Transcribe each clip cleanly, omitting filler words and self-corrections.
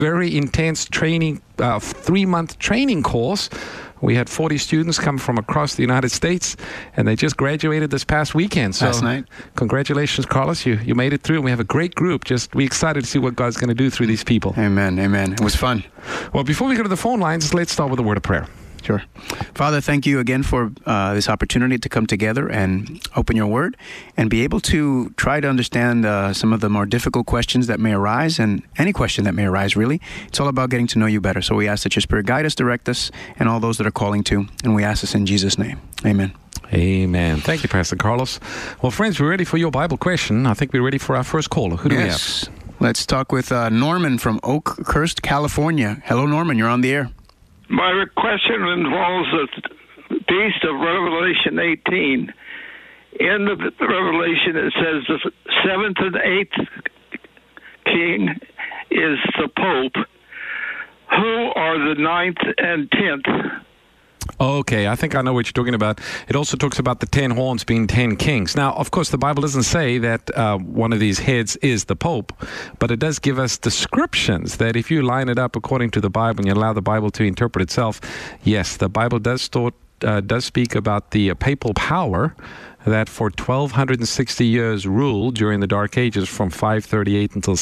very intense training, 3-month training course. We had 40 students come from across the United States, and they just graduated this past weekend. So last night. Congratulations, Carlos. You made it through, and we have a great group. We're excited to see what God's going to do through these people. Amen. Amen. It was fun. Well, before we go to the phone lines, let's start with a word of prayer. Sure. Father, thank you again for this opportunity to come together and open your word and be able to try to understand some of the more difficult questions that may arise, and any question that may arise, really. It's all about getting to know you better. So we ask that your Spirit guide us, direct us, and all those that are calling to. And we ask this in Jesus' name. Amen. Amen. Thank you, Pastor Carlos. Well, friends, we're ready for your Bible question. I think we're ready for our first caller. Who do we have? Let's talk with Norman from Oakhurst, California. Hello, Norman. You're on the air. My question involves the beast of Revelation 18. In the Revelation, it says the 7th and 8th king is the Pope. Who are the 9th and 10th? Okay, I think I know what you're talking about. It also talks about the 10 horns being 10 kings. Now, of course, the Bible doesn't say that one of these heads is the Pope, but it does give us descriptions that if you line it up according to the Bible and you allow the Bible to interpret itself, yes, the Bible does speak about the papal power that for 1,260 years ruled during the Dark Ages from 538 until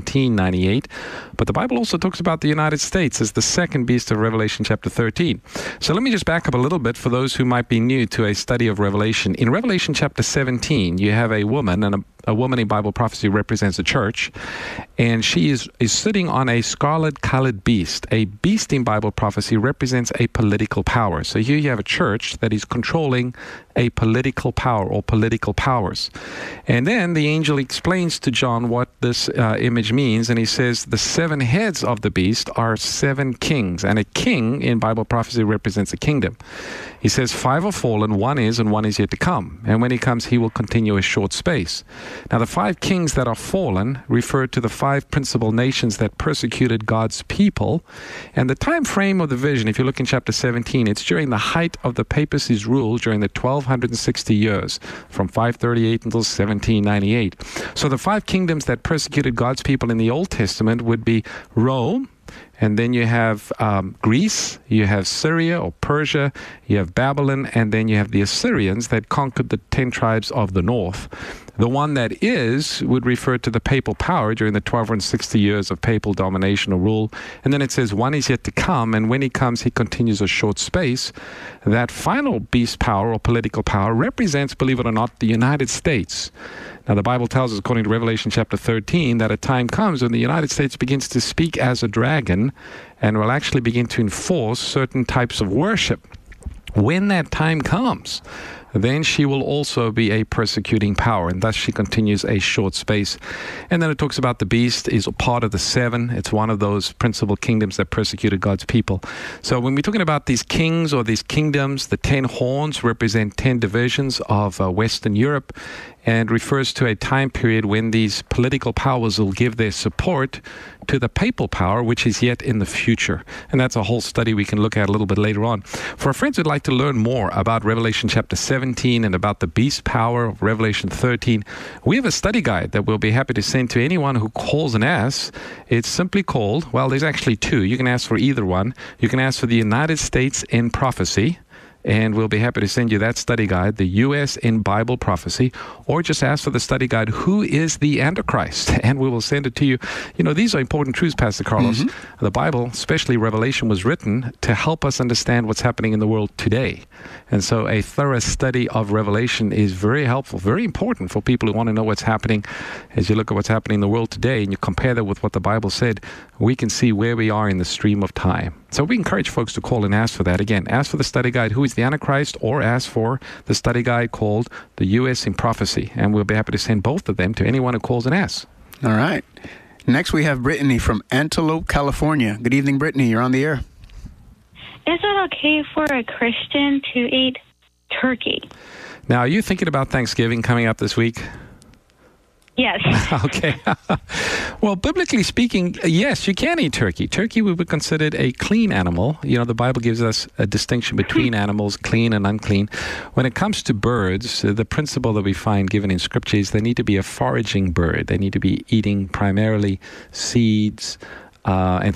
1798. But the Bible also talks about the United States as the second beast of Revelation chapter 13. So let me just back up a little bit for those who might be new to a study of Revelation. In Revelation chapter 17, you have a woman, and a woman in Bible prophecy represents a church, and she is sitting on a scarlet-colored beast. A beast in Bible prophecy represents a political power. So here you have a church that is controlling a political power or political powers. And then the angel explains to John what this image means, and he says the 7 heads of the beast are 7 kings, and a king in Bible prophecy represents a kingdom. He says 5 are fallen, 1 is, and 1 is yet to come. And when he comes, he will continue a short space. Now, the 5 kings that are fallen refer to the 5 principal nations that persecuted God's people. And the time frame of the vision, if you look in chapter 17, it's during the height of the papacy's rule during the 1,260 years, from 538 until 1798. So the 5 kingdoms that persecuted God's people in the Old Testament would be Rome, and then you have Greece, you have Syria or Persia, you have Babylon, and then you have the Assyrians that conquered the 10 tribes of the north. The one that would refer to the papal power during the 1,260 years of papal domination or rule. And then it says 1 is yet to come, and when he comes, he continues a short space. That final beast power or political power represents, believe it or not, the United States. Now, the Bible tells us, according to Revelation chapter 13, that a time comes when the United States begins to speak as a dragon and will actually begin to enforce certain types of worship. When that time comes, then she will also be a persecuting power, and thus she continues a short space. And then it talks about the beast is a part of the 7. It's one of those principal kingdoms that persecuted God's people. So when we're talking about these kings or these kingdoms, the 10 horns represent 10 divisions of Western Europe, and refers to a time period when these political powers will give their support to the papal power, which is yet in the future. And that's a whole study we can look at a little bit later on. For our friends who'd like to learn more about Revelation chapter 17 and about the beast power of Revelation 13, we have a study guide that we'll be happy to send to anyone who calls and asks. It's simply called, well, there's actually 2. You can ask for either one. You can ask for the United States in Prophecy, and we'll be happy to send you that study guide, the U.S. in Bible Prophecy, or just ask for the study guide, Who is the Antichrist? And we will send it to you. You know, these are important truths, Pastor Carlos. Mm-hmm. The Bible, especially Revelation, was written to help us understand what's happening in the world today. And so a thorough study of Revelation is very helpful, very important for people who want to know what's happening. As you look at what's happening in the world today and you compare that with what the Bible said, we can see where we are in the stream of time. So we encourage folks to call and ask for that. Again, ask for the study guide, Who is the Antichrist, or ask for the study guide called The U.S. in Prophecy. And we'll be happy to send both of them to anyone who calls and asks. All right. Next, we have Brittany from Antelope, California. Good evening, Brittany. You're on the air. Is it okay for a Christian to eat turkey? Now, are you thinking about Thanksgiving coming up this week? Yes. Okay. Well, biblically speaking, yes, you can eat turkey. Turkey would be considered a clean animal. You know, the Bible gives us a distinction between animals, clean and unclean. When it comes to birds, the principle that we find given in Scripture is they need to be a foraging bird. They need to be eating primarily seeds, And